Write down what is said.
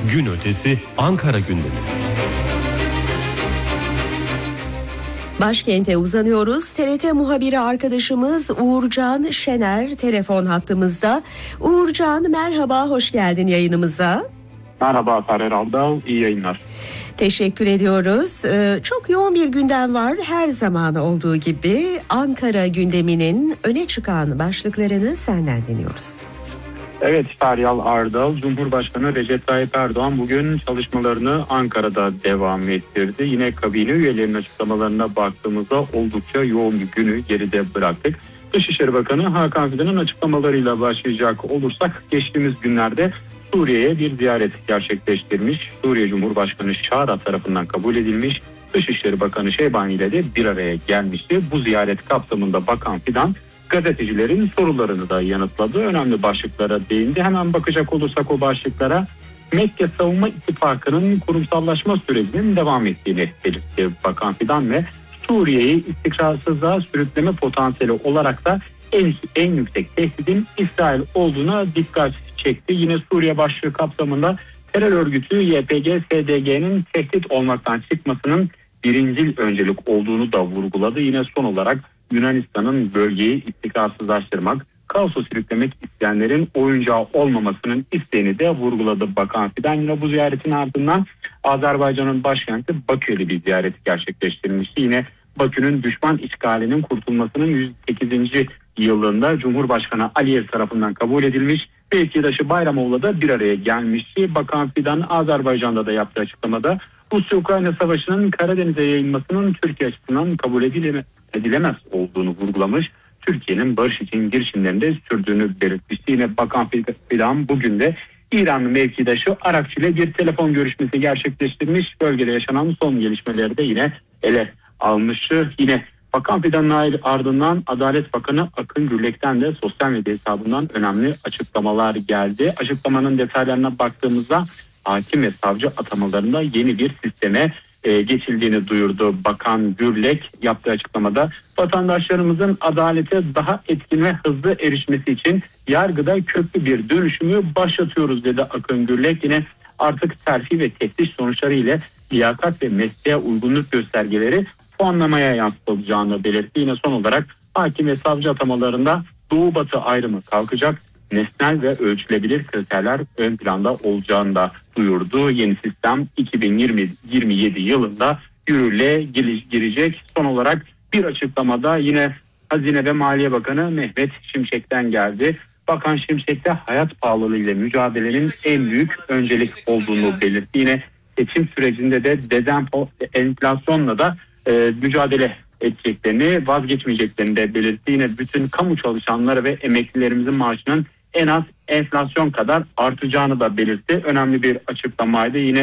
Gün ötesi Ankara gündemi. Başkente uzanıyoruz. TRT muhabiri arkadaşımız Uğurcan Şener telefon hattımızda. Uğurcan merhaba, hoş geldin yayınımıza. Merhaba Tarer Aldal, iyi yayınlar. Teşekkür ediyoruz. Çok yoğun bir gündem var her zaman olduğu gibi. Ankara gündeminin öne çıkan başlıklarını senden dinliyoruz. Evet Feryal Ardal, Cumhurbaşkanı Recep Tayyip Erdoğan bugün çalışmalarını Ankara'da devam ettirdi. Yine kabine üyelerinin açıklamalarına baktığımızda oldukça yoğun bir günü geride bıraktık. Dışişleri Bakanı Hakan Fidan'ın açıklamalarıyla başlayacak olursak geçtiğimiz günlerde Suriye'ye bir ziyaret gerçekleştirmiş. Suriye Cumhurbaşkanı Şara tarafından kabul edilmiş. Dışişleri Bakanı Şeybani ile de bir araya gelmişti. Bu ziyaret kapsamında Bakan Fidan gazetecilerin sorularını da yanıtladı. Önemli başlıklara değindi. Hemen bakacak olursak o başlıklara, Mekke Savunma İttifakı'nın kurumsallaşma sürecinin devam ettiğini belirtti Bakan Fidan ve Suriye'yi istikrarsızlığa sürükleme potansiyeli olarak da en yüksek tehdidin İsrail olduğuna dikkat çekti. Yine Suriye başlığı kapsamında terör örgütü YPG-SDG'nin tehdit olmaktan çıkmasının birincil öncelik olduğunu da vurguladı. Yine son olarak Yunanistan'ın bölgeyi istikrarsızlaştırmak, kaosu sürüklemek isteyenlerin oyuncağı olmamasının isteğini de vurguladı Bakan Fidan. Yine bu ziyaretin ardından Azerbaycan'ın başkenti Bakü'de bir ziyaret gerçekleştirmişti. Yine Bakü'nün düşman işgalinin kurtulmasının 108. yılında Cumhurbaşkanı Aliyev tarafından kabul edilmiş. Mevkidaşı Bayramoğlu'la da bir araya gelmişti. Bakan Fidan Azerbaycan'da da yaptığı açıklamada Rusya-Ukrayna Savaşı'nın Karadeniz'e yayılmasının Türkiye açısından kabul edilemez olduğunu vurgulamış. Türkiye'nin barış için girişimlerinde sürdüğünü belirtmişti. Yine Bakan Fidan bugün de İranlı mevkidaşı Arakçı ile bir telefon görüşmesi gerçekleştirmiş. Bölgede yaşanan son gelişmeleri de yine ele almıştı. Yine Bakan Fidan'ın ardından Adalet Bakanı Akın Gürlek'ten de sosyal medya hesabından önemli açıklamalar geldi. Açıklamanın detaylarına baktığımızda hakim ve savcı atamalarında yeni bir sisteme geçildiğini duyurdu Bakan Gürlek. Yaptığı açıklamada vatandaşlarımızın adalete daha etkin ve hızlı erişmesi için yargıda köklü bir dönüşümü başlatıyoruz dedi Akın Gürlek. Yine artık terfi ve teftiş sonuçları ile liyakat ve mesleğe uygunluk göstergeleri puanlamaya yansıtılacağını belirtti. Yine son olarak hakim ve savcı atamalarında doğu batı ayrımı kalkacak, nesnel ve ölçülebilir kriterler ön planda olacağını da duyurdu. Yeni sistem 2027 yılında yürürlüğe girecek. Son olarak bir açıklamada yine Hazine ve Maliye Bakanı Mehmet Şimşek'ten geldi. Bakan Şimşek de hayat pahalılığı ile mücadelenin en büyük öncelik olduğunu belirtti. Yine seçim sürecinde de enflasyonla da mücadele edeceklerini, vazgeçmeyeceklerini de belirtti. Yine bütün kamu çalışanları ve emeklilerimizin maaşının en az enflasyon kadar artacağını da belirtti. Önemli bir açıklamaydı. Yine